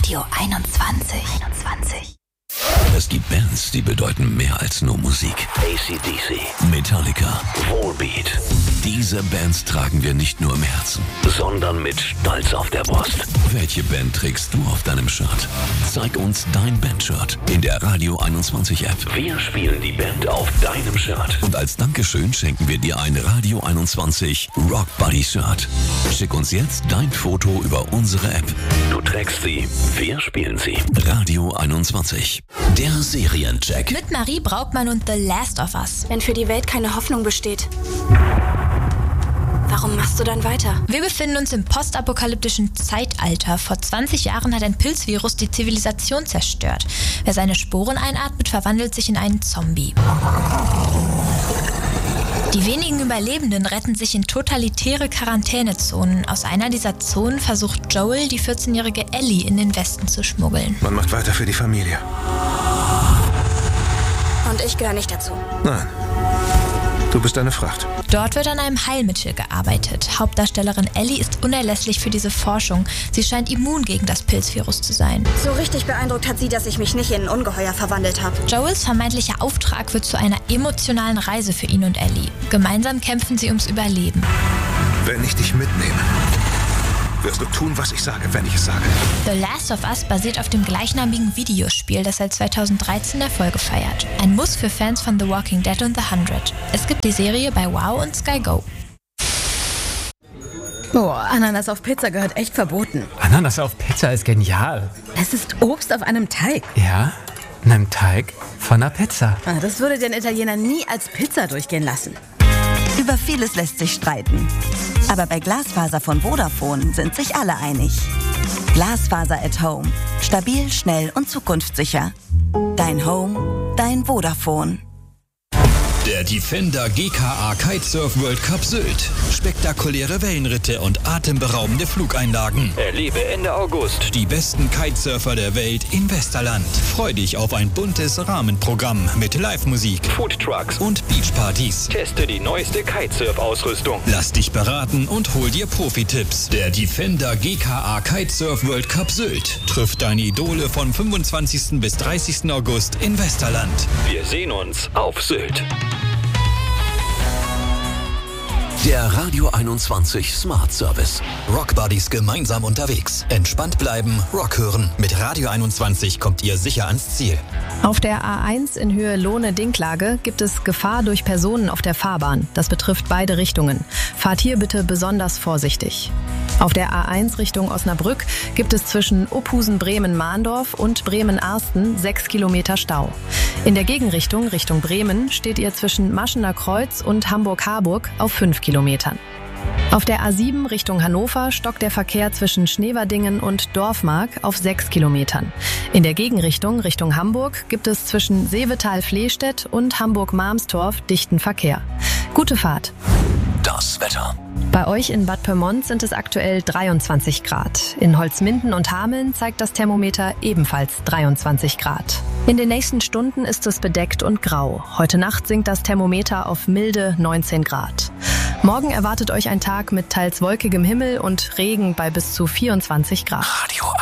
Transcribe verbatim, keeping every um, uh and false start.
Radio einundzwanzig. einundzwanzig. Es gibt Bands, die bedeuten mehr als nur Musik. A C D C, Metallica, Volbeat. Diese Bands tragen wir nicht nur im Herzen, sondern mit Stolz auf der Brust. Welche Band trägst du auf deinem Shirt? Zeig uns dein Bandshirt in der Radio einundzwanzig App. Wir spielen die Band auf deinem Shirt. Und als Dankeschön schenken wir dir ein Radio einundzwanzig Rock Buddy Shirt. Schick uns jetzt dein Foto über unsere App. Du trägst sie, wir spielen sie. Radio einundzwanzig. Der Seriencheck. Mit Marie Braukmann und The Last of Us. Wenn für die Welt keine Hoffnung besteht, warum machst du dann weiter? Wir befinden uns im postapokalyptischen Zeitalter. Vor zwanzig Jahren hat ein Pilzvirus die Zivilisation zerstört. Wer seine Sporen einatmet, verwandelt sich in einen Zombie. Die wenigen Überlebenden retten sich in totalitäre Quarantänezonen. Aus einer dieser Zonen versucht Joel, die vierzehnjährige Ellie in den Westen zu schmuggeln. Man macht weiter für die Familie. Und ich gehöre nicht dazu. Nein. Du bist eine Fracht. Dort wird an einem Heilmittel gearbeitet. Hauptdarstellerin Ellie ist unerlässlich für diese Forschung. Sie scheint immun gegen das Pilzvirus zu sein. So richtig beeindruckt hat sie, dass ich mich nicht in ein Ungeheuer verwandelt habe. Joels vermeintlicher Auftrag wird zu einer emotionalen Reise für ihn und Ellie. Gemeinsam kämpfen sie ums Überleben. Wenn ich dich mitnehme, wirst du tun, was ich sage, wenn ich es sage. The Last of Us basiert auf dem gleichnamigen Videospiel, das seit zweitausenddreizehn Erfolge feiert. Ein Muss für Fans von The Walking Dead und The hundred. Es gibt die Serie bei Wow und Sky Go. Boah, Ananas auf Pizza gehört echt verboten. Ananas auf Pizza ist genial. Es ist Obst auf einem Teig. Ja, einem Teig von einer Pizza. Ah, das würde den Italiener nie als Pizza durchgehen lassen. Über vieles lässt sich streiten. Aber bei Glasfaser von Vodafone sind sich alle einig. Glasfaser at Home. Stabil, schnell und zukunftssicher. Dein Home, dein Vodafone. Der Defender G K A Kitesurf World Cup Sylt. Spektakuläre Wellenritte und atemberaubende Flugeinlagen. Erlebe Ende August die besten Kitesurfer der Welt in Westerland. Freu dich auf ein buntes Rahmenprogramm mit Live-Musik, Foodtrucks und Beachpartys. Teste die neueste Kitesurf-Ausrüstung. Lass dich beraten und hol dir Profi-Tipps. Der Defender G K A Kitesurf World Cup Sylt trifft deine Idole vom fünfundzwanzigsten bis dreißigsten August in Westerland. Wir sehen uns auf Sylt. Der Radio einundzwanzig Smart Service. Rock Buddies gemeinsam unterwegs. Entspannt bleiben, Rock hören. Mit Radio einundzwanzig kommt ihr sicher ans Ziel. Auf der A eins in Höhe Lohne-Dinklage gibt es Gefahr durch Personen auf der Fahrbahn. Das betrifft beide Richtungen. Fahrt hier bitte besonders vorsichtig. Auf der A eins Richtung Osnabrück gibt es zwischen Ophusen-Bremen-Mahndorf und Bremen-Arsten sechs Kilometer Stau. In der Gegenrichtung, Richtung Bremen, steht ihr zwischen Maschener Kreuz und Hamburg-Harburg auf fünf Kilometern. Auf der A sieben Richtung Hannover stockt der Verkehr zwischen Schneverdingen und Dorfmark auf sechs Kilometern. In der Gegenrichtung, Richtung Hamburg, gibt es zwischen Seevetal-Flehstedt und Hamburg-Marmstorf dichten Verkehr. Gute Fahrt. Das Wetter. Bei euch in Bad Pyrmont sind es aktuell dreiundzwanzig Grad. In Holzminden und Hameln zeigt das Thermometer ebenfalls dreiundzwanzig Grad. In den nächsten Stunden ist es bedeckt und grau. Heute Nacht sinkt das Thermometer auf milde neunzehn Grad. Morgen erwartet euch ein Tag mit teils wolkigem Himmel und Regen bei bis zu vierundzwanzig Grad. Radio